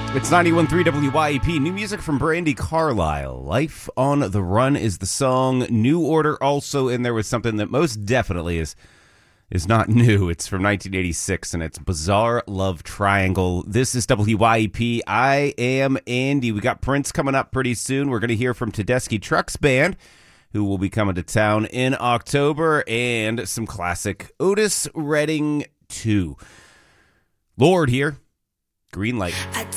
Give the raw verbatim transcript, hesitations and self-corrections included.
It's ninety-one point three W Y E P. New music from Brandi Carlile. Life on the Run is the song. New Order also in there with something that most definitely is is not new. It's from nineteen eighty-six, and it's Bizarre Love Triangle. This is W Y E P. I am Andy. We got Prince coming up pretty soon. We're going to hear from Tedeschi Trucks Band, who will be coming to town in October, and some classic Otis Redding two. Lord here. Green light. I